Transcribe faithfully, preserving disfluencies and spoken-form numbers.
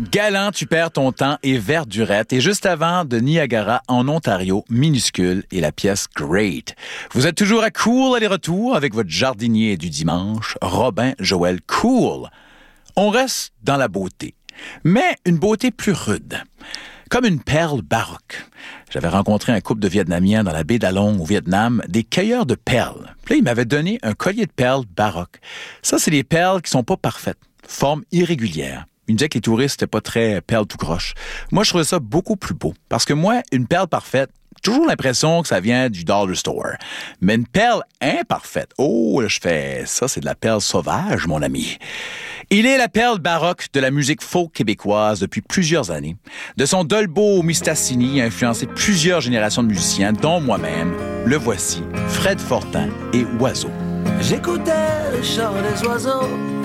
Galant, tu perds ton temps et Verdurette. Et juste avant, de Niagara en Ontario, Minuscule et la pièce Great. Vous êtes toujours à Cool aller-retour avec votre jardinier du dimanche, Robin Joël Cool. On reste dans la beauté, mais une beauté plus rude. Comme une perle baroque. J'avais rencontré un couple de Vietnamiens dans la baie d'Along au Vietnam, des cueilleurs de perles. Puis là, ils m'avaient donné un collier de perles baroque. Ça, c'est des perles qui sont pas parfaites, forme irrégulière. Ils me disaient que les touristes n'étaient pas très perles tout croche. Moi, je trouvais ça beaucoup plus beau. Parce que moi, une perle parfaite, toujours l'impression que ça vient du dollar store. Mais une perle imparfaite, oh, là, je fais, ça, c'est de la perle sauvage, mon ami. Il est la perle baroque de la musique folk québécoise depuis plusieurs années. De son Dolbo au Mistassini, il a influencé plusieurs générations de musiciens, dont moi-même. Le voici, Fred Fortin et Oiseau. J'écoutais le chant des oiseaux